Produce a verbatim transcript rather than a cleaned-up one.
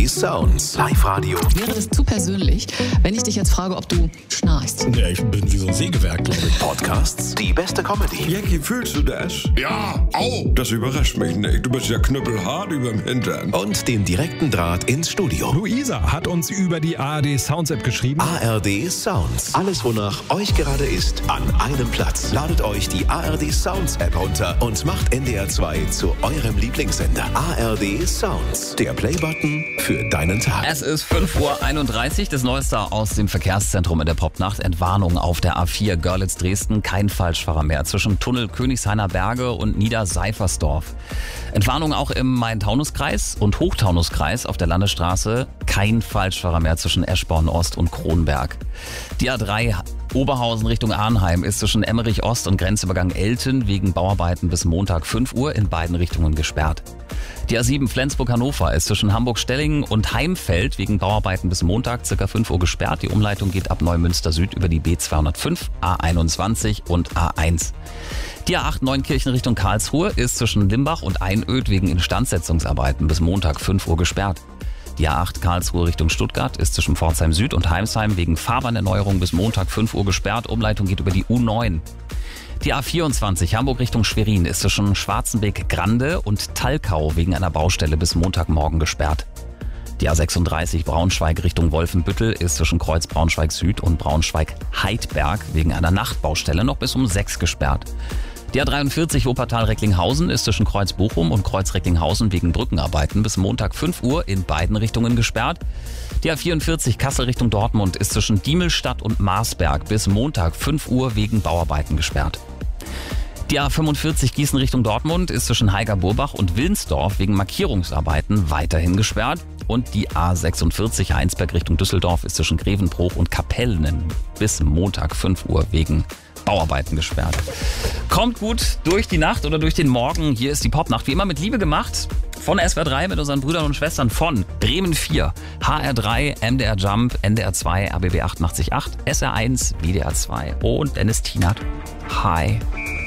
Sounds. Live-Radio. Wäre das zu persönlich, wenn ich dich jetzt frage, ob du schnarchst? Ja, ich bin wie so ein Sägewerk, glaube ich. Podcasts, die beste Comedy. Jackie, fühlst du das? Ja, au! Das überrascht mich nicht. Du bist ja knüppelhart überm Hintern. Und den direkten Draht ins Studio. Luisa hat uns über die A R D Sounds App geschrieben. A R D Sounds. Alles, wonach euch gerade ist, an einem Platz. Ladet euch die A R D Sounds App runter und macht N D R zwei zu eurem Lieblingssender. A R D Sounds. Der Playbutton für deinen Tag. Es ist fünf Uhr einunddreißig, das Neueste aus dem Verkehrszentrum in der Popnacht. Entwarnung auf der A vier Görlitz-Dresden, kein Falschfahrer mehr zwischen Tunnel Königshainer Berge und Niederseifersdorf. Entwarnung auch im Main-Taunus-Kreis und Hochtaunuskreis auf der Landesstraße, kein Falschfahrer mehr zwischen Eschborn Ost und Kronberg. Die A drei Oberhausen Richtung Arnheim ist zwischen Emmerich Ost und Grenzübergang Elten wegen Bauarbeiten bis Montag fünf Uhr in beiden Richtungen gesperrt. Die A sieben Flensburg-Hannover ist zwischen Hamburg-Stellingen und Heimfeld wegen Bauarbeiten bis Montag ca. fünf Uhr gesperrt. Die Umleitung geht ab Neumünster Süd über die B zweihundertfünf, A einundzwanzig und A eins. Die A acht Neunkirchen Richtung Karlsruhe ist zwischen Limbach und Einöd wegen Instandsetzungsarbeiten bis Montag fünf Uhr gesperrt. Die A acht Karlsruhe Richtung Stuttgart ist zwischen Pforzheim Süd und Heimsheim wegen Fahrbahnerneuerung bis Montag fünf Uhr gesperrt. Umleitung geht über die U neun. Die A vierundzwanzig Hamburg Richtung Schwerin ist zwischen Schwarzenbeck-Grande und Talkau wegen einer Baustelle bis Montagmorgen gesperrt. Die A sechsunddreißig Braunschweig Richtung Wolfenbüttel ist zwischen Kreuz Braunschweig Süd und Braunschweig-Heidberg wegen einer Nachtbaustelle noch bis um sechs gesperrt. Die A dreiundvierzig Wuppertal-Recklinghausen ist zwischen Kreuz Bochum und Kreuz Recklinghausen wegen Brückenarbeiten bis Montag fünf Uhr in beiden Richtungen gesperrt. Die A vierundvierzig Kassel Richtung Dortmund ist zwischen Diemelstadt und Marsberg bis Montag fünf Uhr wegen Bauarbeiten gesperrt. Die A fünfundvierzig Gießen Richtung Dortmund ist zwischen Heiger-Burbach und Wilnsdorf wegen Markierungsarbeiten weiterhin gesperrt. Und die A sechsundvierzig Heinsberg Richtung Düsseldorf ist zwischen Grevenbruch und Kapellen bis Montag fünf Uhr wegen Bauarbeiten gesperrt. Kommt gut durch die Nacht oder durch den Morgen. Hier ist die Popnacht, wie immer mit Liebe gemacht. Von S W R drei mit unseren Brüdern und Schwestern von Bremen vier, H R drei, M D R Jump, N D R zwei, R B B achtundachtzig Komma acht, S R eins, W D R zwei und Dennis Tienert. Hi.